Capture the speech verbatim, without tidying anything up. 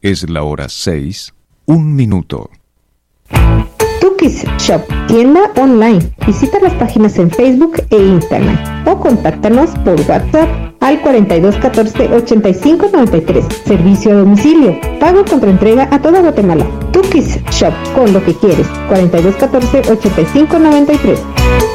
Es la hora seis, un minuto. Tukis Shop, tienda online. Visita las páginas en Facebook e Instagram o contáctanos por WhatsApp al cuarenta y dos catorce ochenta y cinco noventa y tres. Servicio a domicilio. Pago contra entrega a toda Guatemala. Tukis Shop, con lo que quieres. cuarenta y dos catorce ochenta y cinco noventa y tres.